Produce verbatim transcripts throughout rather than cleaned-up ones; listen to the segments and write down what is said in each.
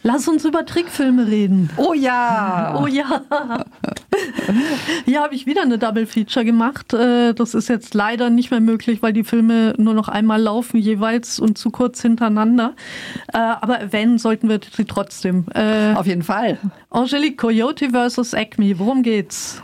Lass uns über Trickfilme reden. Oh ja! Oh ja! Hier habe ich wieder eine Double Feature gemacht. Das ist jetzt leider nicht mehr möglich, weil die Filme nur noch einmal laufen jeweils und zu kurz hintereinander. Aber erwähnen sollten wir sie trotzdem. Auf jeden Fall. Angelique Coyote versus Acme. Worum geht's?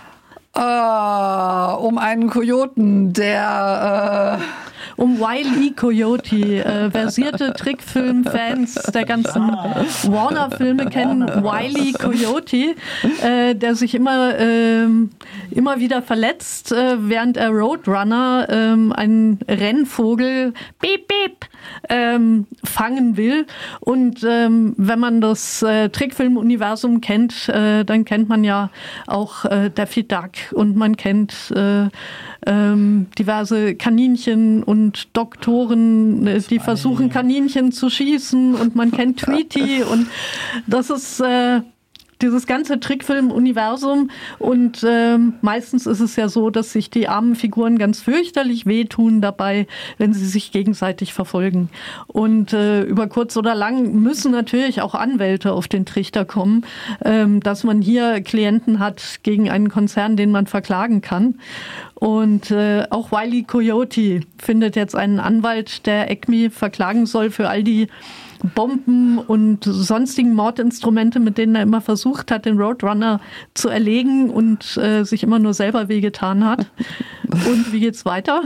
Uh, um einen Kojoten, der... Uh Um Wile E. Coyote. Äh, versierte Trickfilm-Fans der ganzen Warner-Filme kennen Wile E. Coyote, äh, der sich immer, äh, immer wieder verletzt, äh, während er Roadrunner, äh, einen Rennvogel, beep, beep, ähm, fangen will. Und ähm, wenn man das äh, Trickfilm-Universum kennt, äh, dann kennt man ja auch äh, Daffy Duck und man kennt äh, ähm, diverse Kaninchen und Doktoren, die versuchen Kaninchen zu schießen und man kennt Tweety und das ist äh, dieses ganze Trickfilm-Universum und äh, meistens ist es ja so, dass sich die armen Figuren ganz fürchterlich wehtun dabei, wenn sie sich gegenseitig verfolgen. Und äh, über kurz oder lang müssen natürlich auch Anwälte auf den Trichter kommen, äh, dass man hier Klienten hat gegen einen Konzern, den man verklagen kann. Und äh, auch Wile E. Coyote findet jetzt einen Anwalt, der Acme verklagen soll für all die Bomben und sonstigen Mordinstrumente, mit denen er immer versucht hat, den Roadrunner zu erlegen und äh, sich immer nur selber wehgetan hat. Und wie geht's weiter?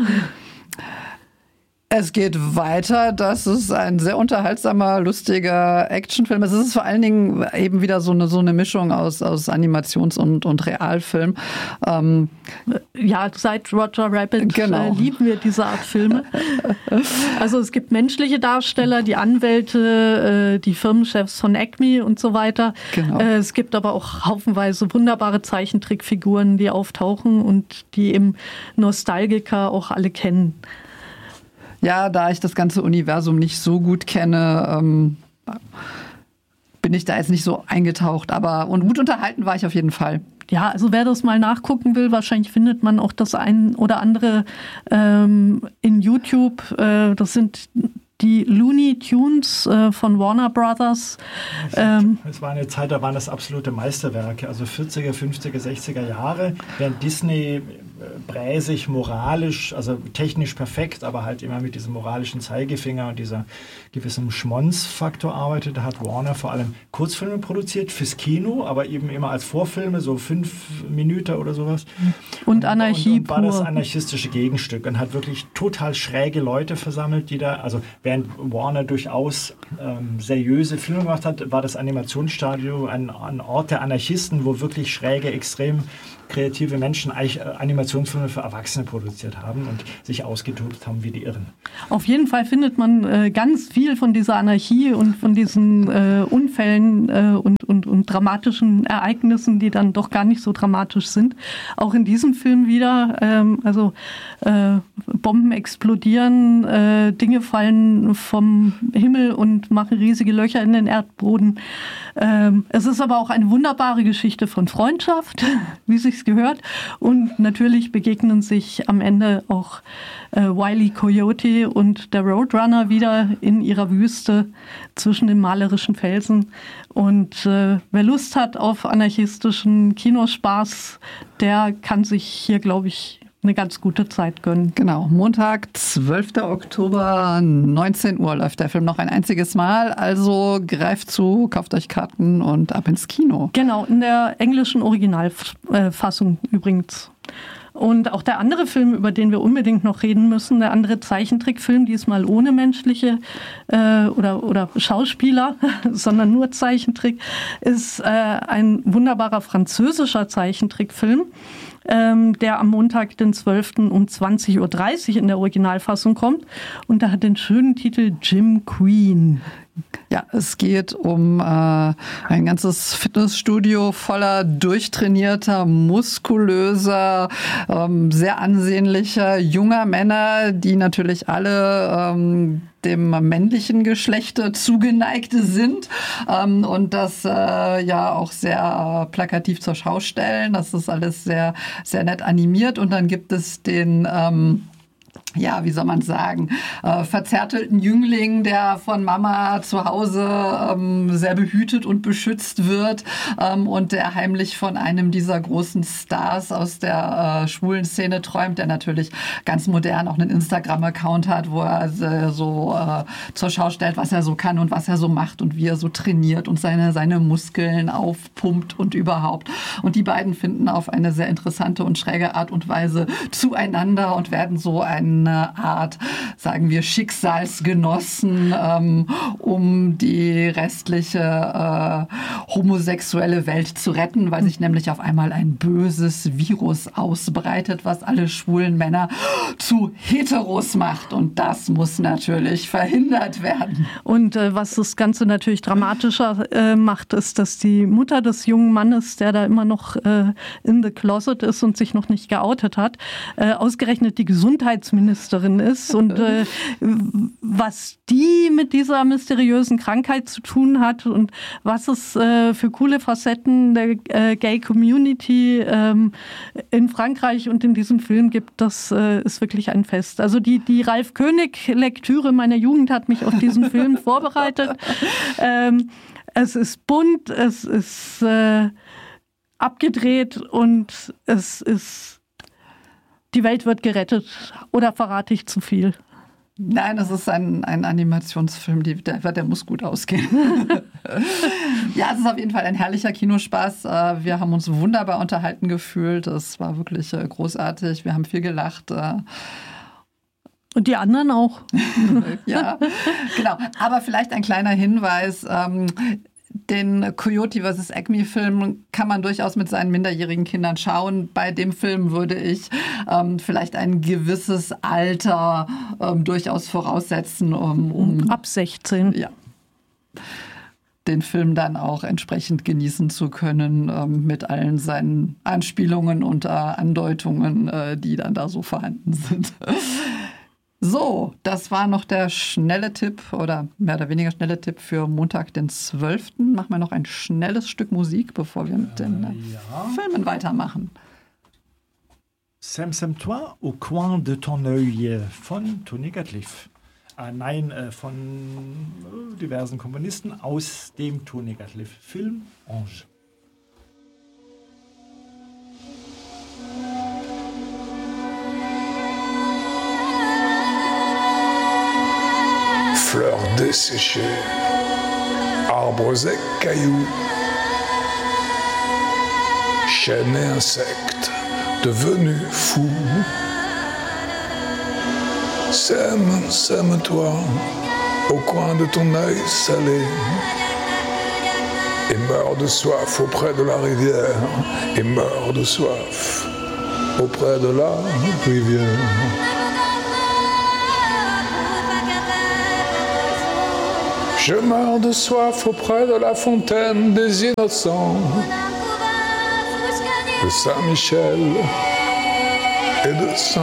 Es geht weiter. Das ist ein sehr unterhaltsamer, lustiger Actionfilm. Es ist vor allen Dingen eben wieder so eine, so eine Mischung aus, aus Animations- und, und Realfilm. Ähm ja, seit Roger Rabbit genau. äh, lieben wir diese Art Filme. Also es gibt menschliche Darsteller, die Anwälte, äh, die Firmenchefs von Acme und so weiter. Genau. Äh, es gibt aber auch haufenweise wunderbare Zeichentrickfiguren, die auftauchen und die eben Nostalgiker auch alle kennen. Ja, da ich das ganze Universum nicht so gut kenne, ähm, bin ich da jetzt nicht so eingetaucht. Aber und gut unterhalten war ich auf jeden Fall. Ja, also wer das mal nachgucken will, wahrscheinlich findet man auch das ein oder andere ähm, in YouTube. Äh, das sind die Looney Tunes äh, von Warner Brothers. Ähm, es war eine Zeit, da waren das absolute Meisterwerke, also vierziger, fünfziger, sechziger Jahre, während Disney preisig, moralisch, also technisch perfekt, aber halt immer mit diesem moralischen Zeigefinger und dieser gewissen Schmonz-Faktor arbeitet. Da hat Warner vor allem Kurzfilme produziert fürs Kino, aber eben immer als Vorfilme, so fünf Minuten oder sowas. Und Anarchie und, und war pur. das anarchistische Gegenstück und hat wirklich total schräge Leute versammelt, die da, also während Warner durchaus ähm, seriöse Filme gemacht hat, war das Animationsstudio ein, ein Ort der Anarchisten, wo wirklich schräge, extrem kreative Menschen Animationsfilme für Erwachsene produziert haben und sich ausgetobt haben wie die Irren. Auf jeden Fall findet man äh, ganz viel von dieser Anarchie und von diesen äh, Unfällen äh, und, und, und dramatischen Ereignissen, die dann doch gar nicht so dramatisch sind. Auch in diesem Film wieder, ähm, also äh, Bomben explodieren, äh, Dinge fallen vom Himmel und machen riesige Löcher in den Erdboden. Ähm, es ist aber auch eine wunderbare Geschichte von Freundschaft, wie sich's gehört. Und natürlich begegnen sich am Ende auch äh, Wile E. Coyote und der Roadrunner wieder in ihrer Wüste zwischen den malerischen Felsen. Und äh, wer Lust hat auf anarchistischen Kinospaß, der kann sich hier, glaube ich, eine ganz gute Zeit gönnen. Genau, Montag, zwölfter Oktober, neunzehn Uhr läuft der Film noch ein einziges Mal. Also greift zu, kauft euch Karten und ab ins Kino. Genau, in der englischen Originalfassung übrigens. Und auch der andere Film, über den wir unbedingt noch reden müssen, der andere Zeichentrickfilm, diesmal ohne menschliche äh, oder, oder Schauspieler, sondern nur Zeichentrick, ist äh, ein wunderbarer französischer Zeichentrickfilm, ähm, der am Montag, den zwölften um zwanzig Uhr dreißig in der Originalfassung kommt. Und der hat den schönen Titel Gym Queen. Ja, es geht um äh, ein ganzes Fitnessstudio voller durchtrainierter, muskulöser, ähm, sehr ansehnlicher junger Männer, die natürlich alle ähm, dem männlichen Geschlecht zugeneigt sind ähm, und das äh, ja auch sehr äh, plakativ zur Schau stellen. Das ist alles sehr, sehr nett animiert und dann gibt es den ähm, ja, wie soll man sagen, äh, verzärtelten Jüngling, der von Mama zu Hause ähm, sehr behütet und beschützt wird ähm, und der heimlich von einem dieser großen Stars aus der äh, schwulen Szene träumt, der natürlich ganz modern auch einen Instagram-Account hat, wo er äh, so äh, zur Schau stellt, was er so kann und was er so macht und wie er so trainiert und seine, seine Muskeln aufpumpt und überhaupt. Und die beiden finden auf eine sehr interessante und schräge Art und Weise zueinander und werden so ein eine Art, sagen wir, Schicksalsgenossen, ähm, um die restliche äh, homosexuelle Welt zu retten, weil sich nämlich auf einmal ein böses Virus ausbreitet, was alle schwulen Männer zu Heteros macht. Und das muss natürlich verhindert werden. Und äh, was das Ganze natürlich dramatischer äh, macht, ist, dass die Mutter des jungen Mannes, der da immer noch äh, in the closet ist und sich noch nicht geoutet hat, äh, ausgerechnet die Gesundheitsministerin ist und äh, was die mit dieser mysteriösen Krankheit zu tun hat und was es äh, für coole Facetten der äh, Gay-Community ähm, in Frankreich und in diesem Film gibt, das äh, ist wirklich ein Fest. Also die, die Ralf König-Lektüre meiner Jugend hat mich auf diesen Film vorbereitet. Ähm, es ist bunt, es ist äh, abgedreht und es ist die Welt wird gerettet. Oder verrate ich zu viel? Nein, es ist ein, ein Animationsfilm, die, der, der muss gut ausgehen. Ja, es ist auf jeden Fall ein herrlicher Kinospaß. Wir haben uns wunderbar unterhalten gefühlt. Es war wirklich großartig. Wir haben viel gelacht. Und die anderen auch. Ja, genau. Aber vielleicht ein kleiner Hinweis. Den Coyote versus. Acme-Film kann man durchaus mit seinen minderjährigen Kindern schauen. Bei dem Film würde ich ähm, vielleicht ein gewisses Alter ähm, durchaus voraussetzen. Um, um ab sechzehn. Ja. Den Film dann auch entsprechend genießen zu können ähm, mit allen seinen Anspielungen und äh, Andeutungen, äh, die dann da so vorhanden sind. So, das war noch der schnelle Tipp oder mehr oder weniger schnelle Tipp für Montag, den zwölften Machen wir noch ein schnelles Stück Musik, bevor wir mit den äh, ja. Filmen weitermachen. Sème-sème-toi au coin de ton œil von Tony Gatliff. Ah, nein, äh, von äh, diversen Komponisten aus dem Tony Gatliff-Film Ange. Fleurs desséchées, arbres secs, cailloux, chênes et insectes devenus fous. Sème, sème-toi au coin de ton œil salé et meurs de soif auprès de la rivière et meurs de soif auprès de la rivière. Je meurs de soif auprès de la fontaine des innocents, de Saint-Michel et de Saint